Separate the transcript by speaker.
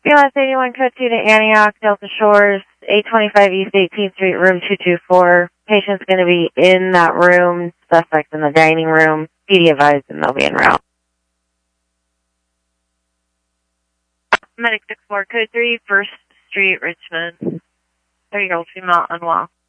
Speaker 1: BLS 81 code 2 to Antioch, Delta Shores, 825 East 18th Street, room 224. Patient's going to be in that room, suspect in the dining room. PD advised and they'll be en route.
Speaker 2: Medic 64 code 3, 1st Street, Richmond. 30-year-old female unwell.